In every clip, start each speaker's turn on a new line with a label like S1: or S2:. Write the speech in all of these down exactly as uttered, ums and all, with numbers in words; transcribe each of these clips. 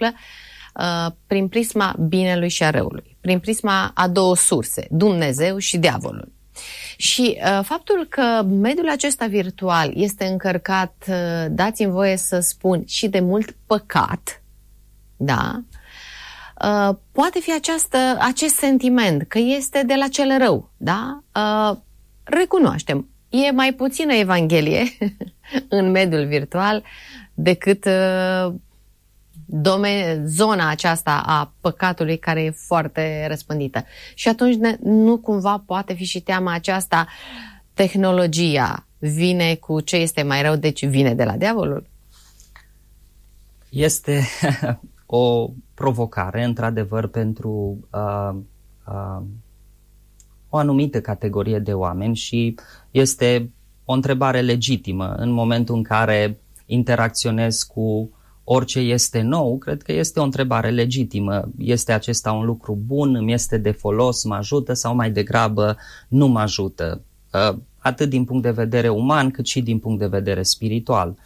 S1: întâmplă uh, prin prisma binelui și a răului, prin prisma a două surse, Dumnezeu și diavolul. Și uh, faptul că mediul acesta virtual este încărcat, uh, dați-mi voie să spun, și de mult păcat, da, uh, poate fi această, acest sentiment că este de la cel rău, da, uh, recunoaștem, e mai puțină Evanghelie în mediul virtual decât uh, dome- zona aceasta a păcatului care e foarte răspândită. Și atunci ne, nu cumva poate fi și teama aceasta, tehnologia vine cu ce este mai rău, deci vine de la diavolul?
S2: Este o provocare, într-adevăr, pentru uh, uh, o anumită categorie de oameni și este o întrebare legitimă în momentul în care interacționez cu orice este nou. Cred că este o întrebare legitimă. Este acesta un lucru bun? Îmi este de folos? Mă ajută? Sau mai degrabă nu mă ajută? Atât din punct de vedere uman, cât și din punct de vedere spiritual.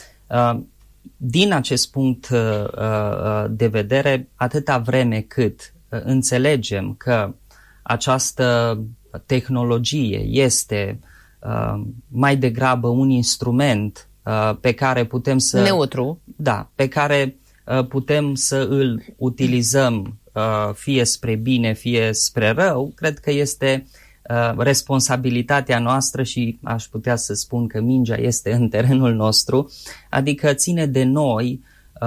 S2: Din acest punct de vedere, atâta vreme cât înțelegem că această tehnologie este mai degrabă un instrument pe care putem să...
S1: Neutru.
S2: Da, pe care putem să îl utilizăm fie spre bine, fie spre rău, cred că este responsabilitatea noastră și aș putea să spun că mingea este în terenul nostru, adică ține de noi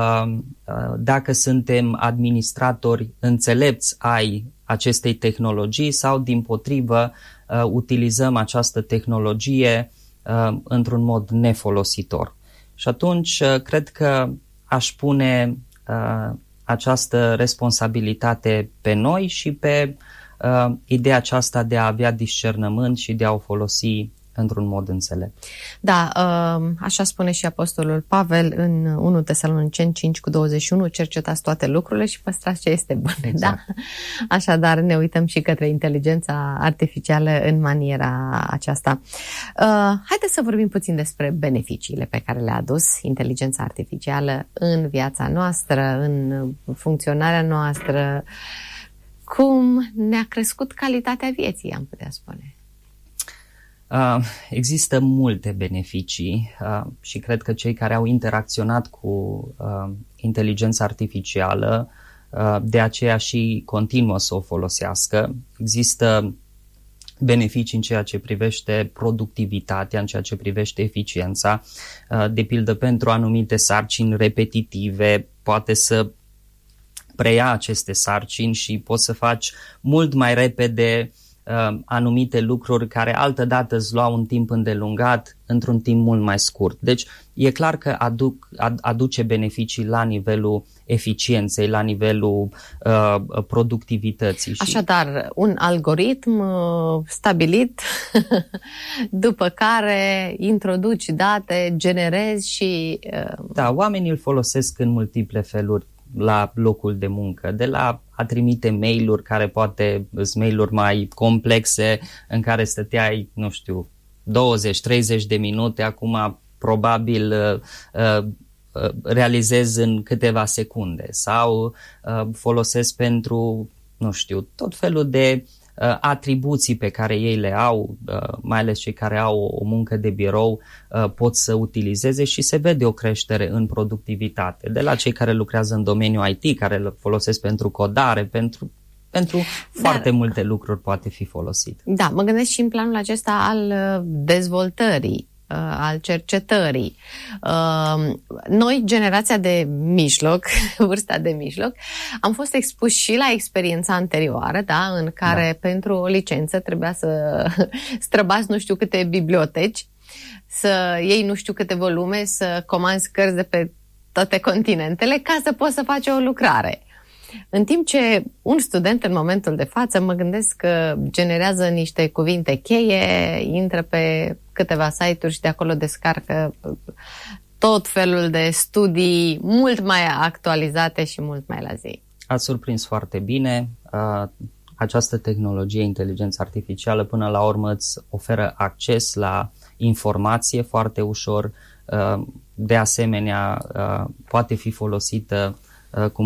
S2: dacă suntem administratori înțelepți ai acestei tehnologii sau dimpotrivă utilizăm această tehnologie într-un mod nefolositor. Și atunci cred că aș pune uh, această responsabilitate pe noi și pe uh, ideea aceasta de a avea discernământ și de a o folosi într-un mod înțelept.
S1: Da, așa spune și apostolul Pavel în unu Tesaloniceni cinci cu douăzeci și unu, cercetați toate lucrurile și păstrați ce este bun. Exact. Da? Așadar ne uităm și către inteligența artificială în maniera aceasta. Haideți să vorbim puțin despre beneficiile pe care le-a adus inteligența artificială în viața noastră, în funcționarea noastră. Cum ne-a crescut calitatea vieții, am putea spune.
S2: Uh, există multe beneficii uh, și cred că cei care au interacționat cu uh, inteligența artificială uh, de aceea și continuă să o folosească. Există beneficii în ceea ce privește productivitatea, în ceea ce privește eficiența, uh, de pildă pentru anumite sarcini repetitive, poate să preia aceste sarcini și poți să faci mult mai repede Uh, anumite lucruri care altădată îți luau un timp îndelungat într-un timp mult mai scurt. Deci e clar că aduc, ad, aduce beneficii la nivelul eficienței, la nivelul uh, productivității. Și...
S1: Așadar, un algoritm uh, stabilit după care introduci date, generezi și... Uh...
S2: Da, oamenii îl folosesc în multiple feluri la locul de muncă, de la a trimite mail-uri care poate sunt mail-uri mai complexe în care stăteai, nu știu, douăzeci treizeci de minute, acum probabil uh, uh, realizezi în câteva secunde sau uh, folosesc pentru, nu știu, tot felul de uh, atribuții pe care ei le au, uh, mai ales cei care au o, o muncă de birou, uh, pot să utilizeze și se vede o creștere în productivitate. De la cei care lucrează în domeniul I T, care îl folosesc pentru codare, pentru, pentru Dar, foarte multe lucruri poate fi folosit.
S1: Da, mă gândesc și în planul acesta al dezvoltării, al cercetării. Noi, generația de mijloc, vârsta de mijloc, am fost expuși și la experiența anterioară, da, în care da. pentru o licență trebuia să străbați nu știu câte biblioteci, să iei nu știu câte volume, să comanzi cărți de pe toate continentele ca să poți să faci o lucrare. În timp ce un student în momentul de față, mă gândesc că generează niște cuvinte cheie, intră pe câteva site-uri și de acolo descarcă tot felul de studii mult mai actualizate și mult mai la zi.
S2: Ați surprins foarte bine. Această tehnologie, inteligența artificială, până la urmă îți oferă acces la informație foarte ușor. De asemenea, poate fi folosită cum